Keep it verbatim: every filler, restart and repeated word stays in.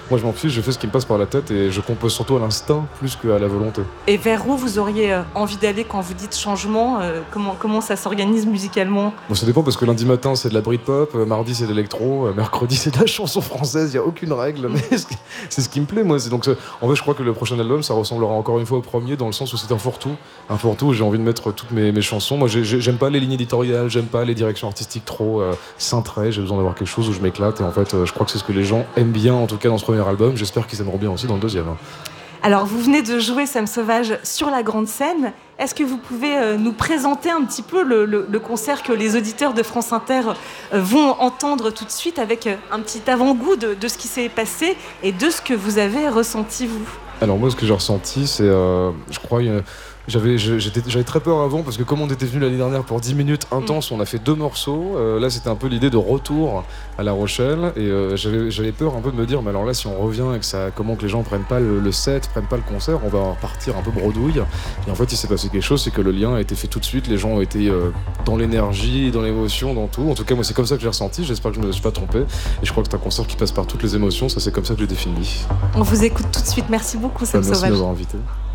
Moi, je m'en fiche, je fais ce qui me passe par la tête et je compose surtout à l'instinct plus qu'à la volonté. Et vers où vous auriez euh, envie d'aller quand vous dites changement euh, comment, comment ça s'organise musicalement? Bon, ça dépend parce que lundi matin, c'est de la Britpop, euh, mardi, c'est de l'électro, euh, mercredi, c'est de la chanson française, il n'y a aucune règle, mais c'est ce qui me plaît, moi. C'est donc, en fait, je crois que le prochain album, ça ressemblera encore une fois au premier, dans le sens où c'est un fourre-tout. Un fourre-tout où j'ai envie de mettre toutes mes, mes chansons. Moi, j'ai, j'aime pas les lignes éditoriales, j'aime pas les directions artistiques trop euh, cintrées, j'ai besoin d'avoir quelque chose où je m'éclate. Et en fait, euh, je crois que c'est ce que les gens aiment bien, en tout cas dans ce premier album. J'espère qu'ils aimeront bien aussi dans le deuxième. Alors, vous venez de jouer Sam Sauvage sur la grande scène. Est-ce que vous pouvez euh, nous présenter un petit peu le, le, le concert que les auditeurs de France Inter euh, vont entendre tout de suite avec euh, un petit avant-goût de, de ce qui s'est passé et de ce que vous avez ressenti, vous? Alors moi, ce que j'ai ressenti, c'est, euh, je crois, euh, j'avais, j'étais, j'avais très peur avant parce que comme on était venu l'année dernière pour dix minutes intenses, mmh. on a fait deux morceaux. Euh, là, c'était un peu l'idée de retour à La Rochelle et euh, j'avais, j'avais peur un peu de me dire, mais alors là, si on revient et que ça, comment que les gens prennent pas le, le set, prennent pas le concert, on va repartir un peu bredouille. Et en fait, il s'est passé quelque chose, c'est que le lien a été fait tout de suite. Les gens ont été euh, dans l'énergie, dans l'émotion, dans tout. En tout cas, moi, c'est comme ça que j'ai ressenti. J'espère que je me suis pas trompé. Et je crois que c'est un concert qui passe par toutes les émotions. Ça, c'est comme ça que je l'ai défini. On vous écoute tout de suite. Merci beaucoup, Sam Merci Sauvage. de m'avoir invité.